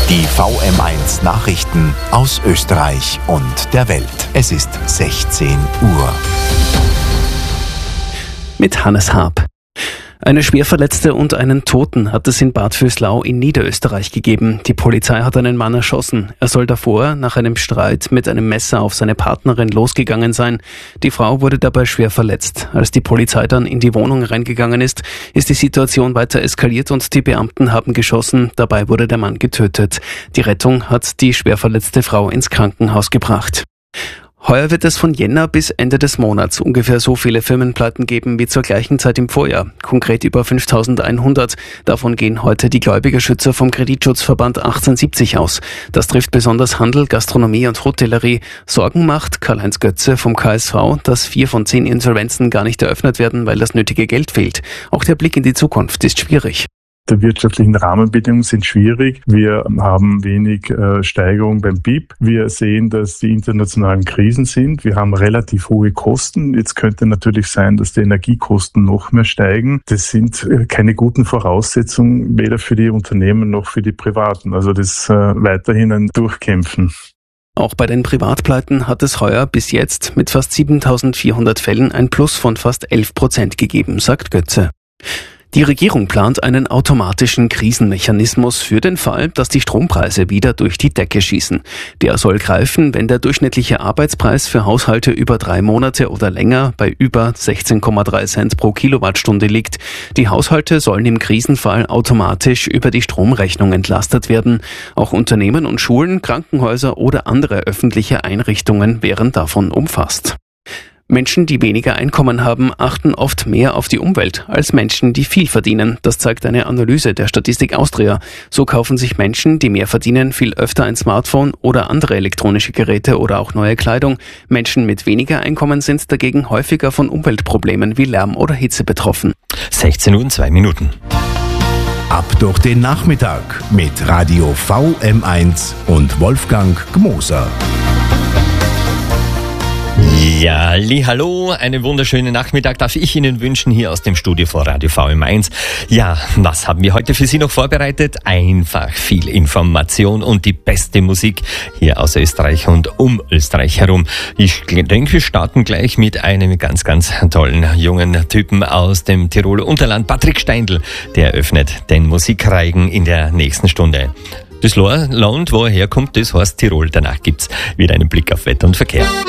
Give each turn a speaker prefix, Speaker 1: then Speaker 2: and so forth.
Speaker 1: Die VM1 Nachrichten aus Österreich und der Welt. Es ist 16 Uhr.
Speaker 2: Mit Hannes Haab. Eine Schwerverletzte und einen Toten hat es in Bad Vöslau in Niederösterreich gegeben. Die Polizei hat einen Mann erschossen. Er soll davor nach einem Streit mit einem Messer auf seine Partnerin losgegangen sein. Die Frau wurde dabei schwer verletzt. Als die Polizei dann in die Wohnung reingegangen ist, ist die Situation weiter eskaliert und die Beamten haben geschossen. Dabei wurde der Mann getötet. Die Rettung hat die schwer verletzte Frau ins Krankenhaus gebracht. Heuer wird es von Jänner bis Ende des Monats ungefähr so viele Firmenpleiten geben wie zur gleichen Zeit im Vorjahr. Konkret über 5.100. Davon gehen heute die Gläubigerschützer vom Kreditschutzverband 1870 aus. Das trifft besonders Handel, Gastronomie und Hotellerie. Sorgen macht Karl-Heinz Götze vom KSV, dass 4 von 10 Insolvenzen gar nicht eröffnet werden, weil das nötige Geld fehlt. Auch der Blick in die Zukunft ist schwierig.
Speaker 3: Die wirtschaftlichen Rahmenbedingungen sind schwierig. Wir haben wenig Steigerung beim BIP. Wir sehen, dass die internationalen Krisen sind. Wir haben relativ hohe Kosten. Jetzt könnte natürlich sein, dass die Energiekosten noch mehr steigen. Das sind keine guten Voraussetzungen, weder für die Unternehmen noch für die Privaten. Also das weiterhin ein Durchkämpfen.
Speaker 2: Auch bei den Privatpleiten hat es heuer bis jetzt mit fast 7.400 Fällen ein Plus von fast 11% gegeben, sagt Götze. Die Regierung plant einen automatischen Krisenmechanismus für den Fall, dass die Strompreise wieder durch die Decke schießen. Der soll greifen, wenn der durchschnittliche Arbeitspreis für Haushalte über 3 Monate oder länger bei über 16,3 Cent pro Kilowattstunde liegt. Die Haushalte sollen im Krisenfall automatisch über die Stromrechnung entlastet werden. Auch Unternehmen und Schulen, Krankenhäuser oder andere öffentliche Einrichtungen wären davon umfasst. Menschen, die weniger Einkommen haben, achten oft mehr auf die Umwelt als Menschen, die viel verdienen. Das zeigt eine Analyse der Statistik Austria. So kaufen sich Menschen, die mehr verdienen, viel öfter ein Smartphone oder andere elektronische Geräte oder auch neue Kleidung. Menschen mit weniger Einkommen sind dagegen häufiger von Umweltproblemen wie Lärm oder Hitze betroffen.
Speaker 4: 16 Uhr und 2 Minuten.
Speaker 1: Ab durch den Nachmittag mit Radio VM1 und Wolfgang Gmoser.
Speaker 4: Ja, hallo, einen wunderschönen Nachmittag darf ich Ihnen wünschen hier aus dem Studio von Radio VM1. Ja, was haben wir heute für Sie noch vorbereitet? Einfach viel Information und die beste Musik hier aus Österreich und um Österreich herum. Ich denke, wir starten gleich mit einem ganz, ganz tollen jungen Typen aus dem Tiroler Unterland, Patrick Steindl. Der öffnet den Musikreigen in der nächsten Stunde. Das Land, wo er herkommt, das heißt Tirol. Danach gibt's wieder einen Blick auf Wetter und Verkehr.